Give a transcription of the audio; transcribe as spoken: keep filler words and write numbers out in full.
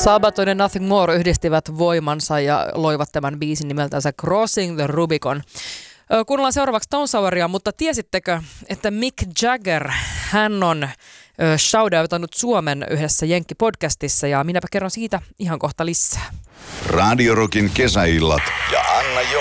Sabaton ja Nothing More yhdistivät voimansa ja loivat tämän biisin nimeltänsä Crossing the Rubicon. Kuunnellaan seuraavaksi Stone Souria, mutta tiesittekö, että Mick Jagger, hän on shoutoutanut Suomen yhdessä Jenkki-podcastissa ja minäpä kerron siitä ihan kohta lisää. Radio Rockin kesäillat ja Anna Jo.